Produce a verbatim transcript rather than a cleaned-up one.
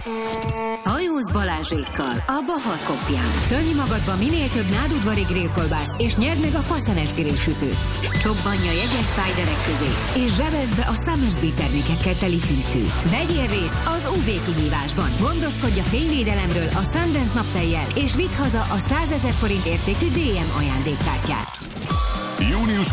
Hajóz Balázsékkal a Bahar Kopján. Tölj magadba minél több nádudvari grillkolbászt, és nyerd meg a faszenes grillsütőt. Csobbanj a jegyes szájderek közé, és zsebeld be a Summersby termékekkel teli hűtőt. Vegyél részt az ú vé kihívásban. Gondoskodj a fényvédelemről a Sundance naptejjel, és vidd haza a százezer forint értékű dé em ajándékkártyát.